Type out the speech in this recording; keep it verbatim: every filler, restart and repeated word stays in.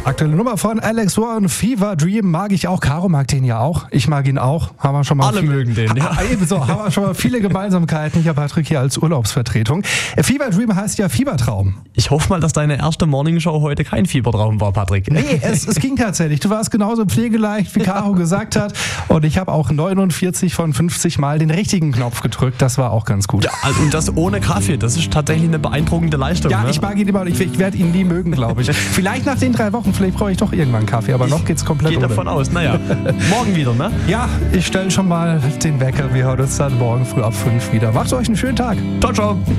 Aktuelle Nummer von Alex Warren, Fever Dream, mag ich auch. Caro mag den ja auch. Ich mag ihn auch. Haben wir schon mal Alle viele, mögen den, ja. Ha, ebenso, haben wir schon mal viele Gemeinsamkeiten. Ich habe Patrick hier als Urlaubsvertretung. Fever Dream heißt ja Fiebertraum. Ich hoffe mal, dass deine erste Morningshow heute kein Fiebertraum war, Patrick. Nee, es, es ging tatsächlich. Du warst genauso pflegeleicht, wie Caro gesagt hat. Und ich habe auch neunundvierzig von fünfzig Mal den richtigen Knopf gedrückt. Das war auch ganz gut. Ja, also, und das ohne Kaffee. Das ist tatsächlich eine beeindruckende Leistung. Ja, ne? ich mag ihn immer. Ich, ich werde ihn nie mögen, glaube ich. Vielleicht nach den drei Wochen, vielleicht brauche ich doch irgendwann einen Kaffee. Aber noch geht's komplett Geht ohne. davon aus. Naja, morgen wieder, ne? Ja, ich stelle schon mal den Wecker. Wir hören uns dann morgen früh ab fünf wieder. Macht euch einen schönen Tag. Ciao, ciao.